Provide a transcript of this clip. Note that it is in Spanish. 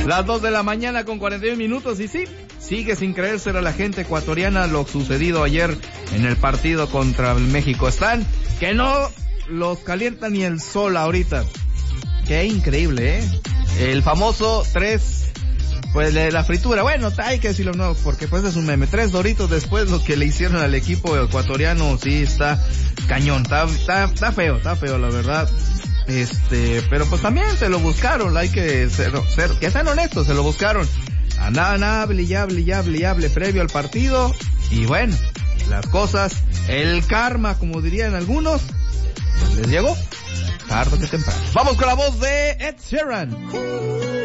Las 2 de la mañana con 41 minutos y sí, sigue sin creerse a la gente ecuatoriana lo sucedido ayer en el partido contra el México. Están que no los calienta ni el sol ahorita. Qué increíble, El famoso 3, pues de la fritura. Bueno, hay que decirlo no, porque pues es un meme. 3 Doritos después lo que le hicieron al equipo ecuatoriano, sí está cañón, está feo la verdad. Pero pues también se lo buscaron, hay que ser que sean honestos, se lo buscaron. Andaban hable y hable previo al partido, y bueno, las cosas, el karma, como dirían algunos, pues les llegó, tarde que temprano. Vamos con la voz de Ed Sheeran.